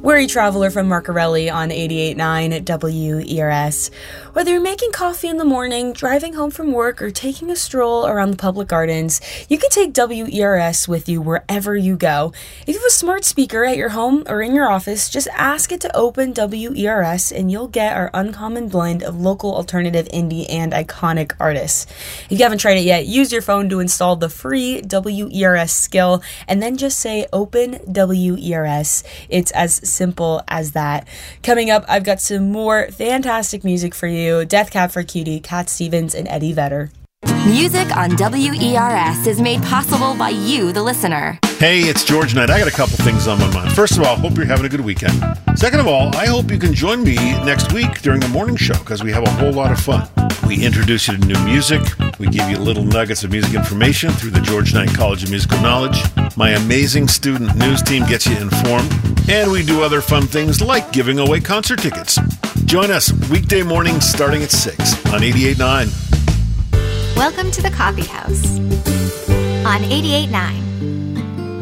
Weary Traveler from Marcarelli on 88.9 WERS. Whether you're making coffee in the morning, driving home from work, or taking a stroll around the public gardens, you can take WERS with you wherever you go. If you have a smart speaker at your home or in your office, just ask it to open WERS and you'll get our uncommon blend of local, alternative, indie, and iconic artists. If you haven't tried it yet, use your phone to install the free WERS skill and then just say open WERS. It's as simple as that. Coming up, I've got some more fantastic music for you. Death Cab for Cutie, Cat Stevens, and Eddie Vedder. Music on WERS is made possible by you, the listener. Hey, it's George Knight. I got a couple things on my mind. First of all, hope you're having a good weekend. Second of all, I hope you can join me next week during the morning show because we have a whole lot of fun. We introduce you to new music. We give you little nuggets of music information through the George Knight College of Musical Knowledge. My amazing student news team gets you informed. And we do other fun things like giving away concert tickets. Join us weekday mornings starting at 6 on 88.9. Welcome to the Coffee House on 88.9.